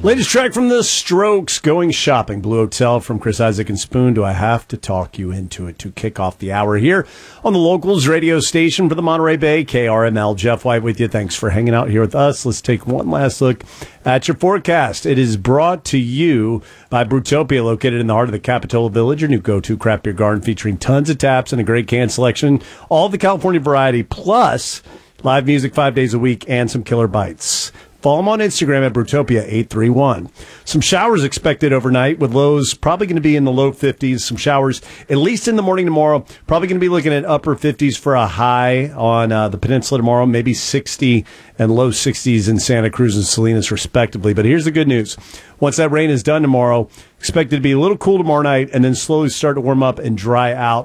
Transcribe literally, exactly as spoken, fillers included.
Latest track from The Strokes, Going Shopping. Blue Hotel from Chris Isaak and Spoon. Do I have to talk you into it to kick off the hour here on the Locals radio station for the Monterey Bay, K R M L. Jeff White with you. Thanks for hanging out here with us. Let's take one last look at your forecast. It is brought to you by Brewtopia, located in the heart of the Capitola Village, your new go-to craft beer garden featuring tons of taps and a great can selection. All the California variety, plus live music five days a week and some killer bites. Follow them on Instagram at Brewtopia eight three one. Some showers expected overnight with lows probably going to be in the low fifties. Some showers at least in the morning tomorrow. Probably going to be looking at upper fifties for a high on uh, the peninsula tomorrow. Maybe sixty and low sixties in Santa Cruz and Salinas respectively. But here's the good news. Once that rain is done tomorrow, expected to be a little cool tomorrow night and then slowly start to warm up and dry out